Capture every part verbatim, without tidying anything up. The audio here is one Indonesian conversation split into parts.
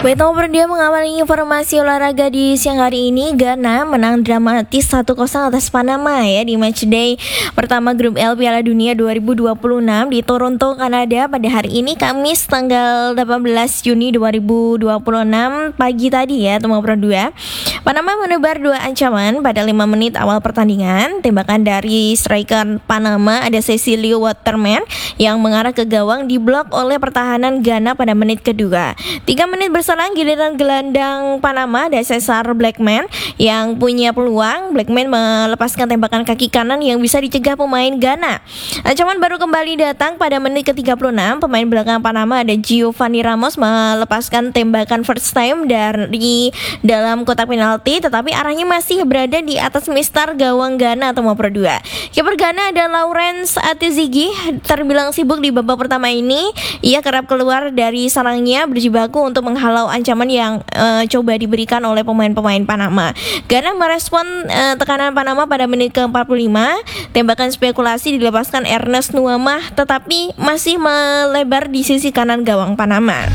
Baik, nomor dia mengawali informasi olahraga di siang hari ini. Ghana menang dramatis satu kosong atas Panama ya di matchday pertama grup L Piala Dunia dua ribu dua puluh enam di Toronto, Kanada pada hari ini Kamis tanggal delapan belas Juni dua ribu dua puluh enam pagi tadi ya teman berdua. Panama menebar dua ancaman pada lima menit awal pertandingan. Tembakan dari striker Panama ada Cecilio Waterman yang mengarah ke gawang diblok oleh pertahanan Ghana pada menit kedua. Tiga menit berselang giliran gelandang Panama ada Cesar Blackman yang punya peluang. Blackman melepaskan tembakan kaki kanan yang bisa dicegah pemain Ghana. Ancaman baru kembali datang pada menit ke tiga puluh enam. Pemain belakang Panama ada Giovanni Ramos melepaskan tembakan first time dari dalam kotak penalti, tetapi arahnya masih berada di atas mistar gawang Ghana atau nomor dua. Kiper Ghana ada Lawrence Atezigi terbilang sibuk di babak pertama ini. Ia kerap keluar dari sarangnya berjibaku untuk menghalau ancaman yang uh, coba diberikan oleh pemain-pemain Panama. Ghana merespon uh, tekanan Panama pada menit ke empat puluh lima. Tembakan spekulasi dilepaskan Ernest Nuamah tetapi masih melebar di sisi kanan gawang Panama.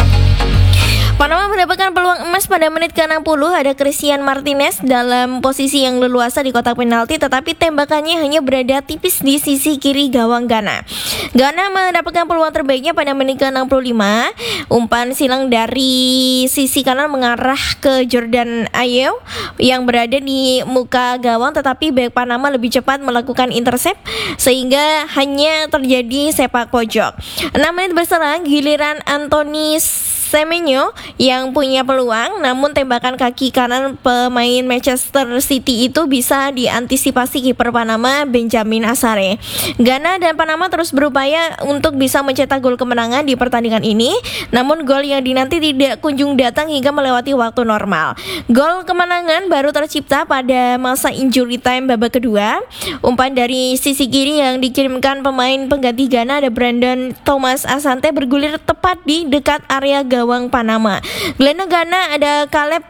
Panama mendapatkan peluang emas pada menit ke enam puluh. Ada Christian Martinez dalam posisi yang leluasa di kotak penalti, tetapi tembakannya hanya berada tipis di sisi kiri gawang Ghana. Ghana mendapatkan peluang terbaiknya pada menit ke enam puluh lima. Umpan silang dari sisi kanan mengarah ke Jordan Ayew yang berada di muka gawang, tetapi bek Panama lebih cepat melakukan intercept sehingga hanya terjadi sepak pojok. enam menit berselang giliran Anthony Semenyo yang punya peluang, namun tembakan kaki kanan pemain Manchester City itu bisa diantisipasi kiper Panama Benjamin Asare. Ghana dan Panama terus berupaya untuk bisa mencetak gol kemenangan di pertandingan ini, namun gol yang dinanti tidak kunjung datang hingga melewati waktu normal. Gol kemenangan baru tercipta pada masa injury time babak kedua. Umpan dari sisi kiri yang dikirimkan pemain pengganti Ghana ada Brandon Thomas Asante bergulir tepat di dekat area gawang Panama. Gelandang Ghana ada Caleb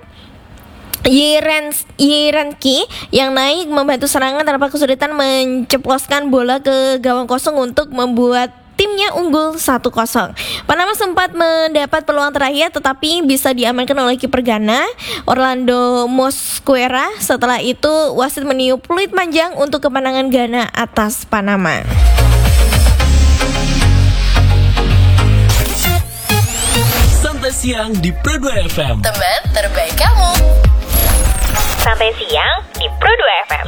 Yiranki yang naik membantu serangan tanpa kesulitan menceploskan bola ke gawang kosong untuk membuat timnya unggul satu kosong. Panama sempat mendapat peluang terakhir tetapi bisa diamankan oleh kiper Ghana, Orlando Mosquera. Setelah itu wasit meniup peluit panjang untuk kemenangan Ghana atas Panama. Santai siang di Pro dua F M. Teman terbaik kamu. Santai siang di Pro dua F M.